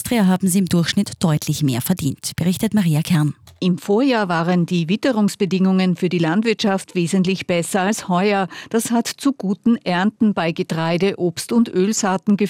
Austria haben sie im Durchschnitt deutlich mehr verdient, berichtet Maria Kern. Im Vorjahr waren die Witterungsbedingungen für die Landwirtschaft wesentlich besser als heuer. Das hat zu guten Ernten bei Getreide, Obst und Ölsaaten geführt.